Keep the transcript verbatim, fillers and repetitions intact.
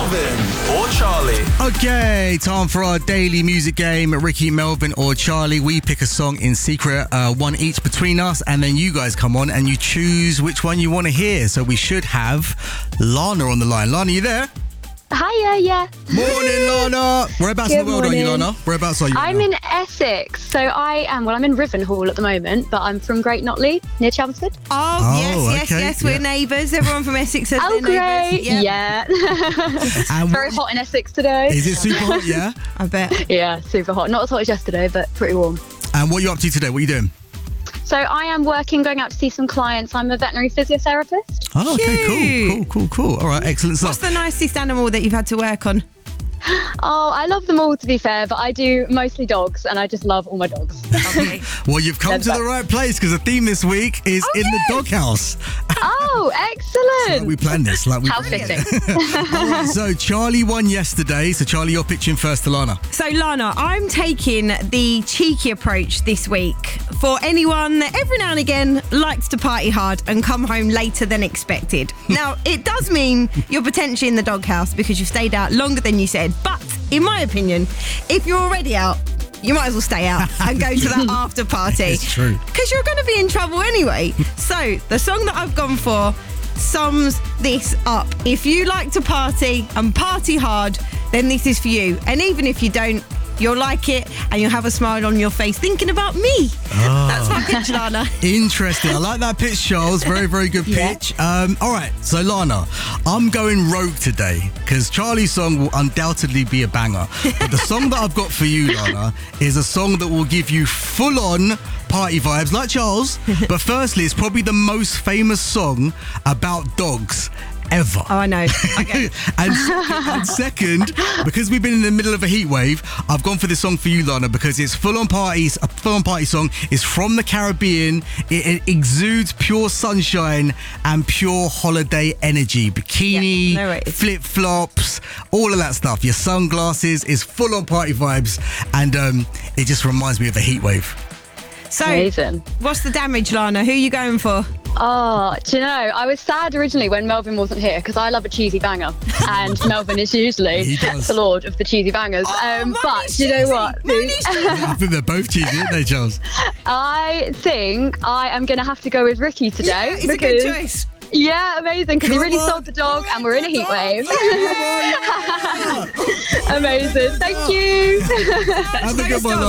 Melvin or Charlie. Okay, time for our daily music game. Ricky, Melvin or Charlie. We pick a song in secret, uh, one each between us, and then you guys come on and you choose which one you want to hear. So we should have Lana on the line. Lana, you there? Hiya, yeah. Morning, Lana. Whereabouts Good in the world morning. are you, Lana? Whereabouts are you? I'm Lana? in Essex, so I am, well, I'm in Rivenhall at the moment, but I'm from Great Notley, near Chelmsford. Oh, Oh, yes, yes, okay, yes. We're yeah. neighbours. Everyone from Essex says Oh, they're neighbours. great. Yeah. Yeah. And Very hot in Essex today. Is it super hot, yeah? I bet. Yeah, super hot. Not as hot as yesterday, but pretty warm. And what are you up to today? What are you doing? So I am working, going out to see some clients. I'm a veterinary physiotherapist. Oh, okay, cool, Cute. cool, cool, cool. All right, excellent What's stuff. the nicest animal that you've had to work on? Oh, I love them all, to be fair, but I do mostly dogs, and I just love all my dogs. Okay. Well, you've come That's to the right. right place because the theme this week is Oh, in yes. the doghouse. Oh, Like excellent. we planned this. Like we How planned fitting. it. All right, so Charlie won yesterday. So Charlie, you're pitching first to Lana. So, Lana, I'm taking the cheeky approach this week for anyone that every now and again likes to party hard and come home later than expected. Now, it does mean you're potentially in the doghouse because you've stayed out longer than you said. But, in my opinion, if you're already out, you might as well stay out and go to that after party. It's true. Because you're going to be in trouble anyway. So, the song that I've gone for sums this up. If you like to party and party hard, then this is for you. And even if you don't, you'll like it and you'll have a smile on your face thinking about me. That's my pitch, Lana. Interesting. I like that pitch, Charles. Very, very good Yeah. pitch. Um, all right. So, Lana, I'm going rogue today because Charlie's song will undoubtedly be a banger. But the song that I've got for you, Lana, is a song that will give you full-on party vibes like Charles. But firstly, it's probably the most famous song about dogs ever. Oh, I know. Okay. and, and second, because we've been in the middle of a heat wave, I've gone for this song for you, Lana, because it's full on parties, a full on party song. It's from the Caribbean. It, it exudes pure sunshine and pure holiday energy. Bikini, Yeah, no worries. flip flops, all of that stuff. Your sunglasses is full on party vibes, and um, it just reminds me of a heat wave. So, Amazing. what's the damage, Lana? Who are you going for? Oh, do you know, I was sad originally when Melvin wasn't here because I love a cheesy banger, and Melvin is usually He does. the lord of the cheesy bangers. Oh, um, mine but is do you know cheesy. what? Mine is cheesy. I think they're both cheesy, aren't they, Charles? I think I am going to have have to go with Ricky today. Yeah, it's a because, good choice. Yeah, amazing, because he Come really on. sold the dog and we're in a heat wave. Come on. Amazing, thank you. Have a good one,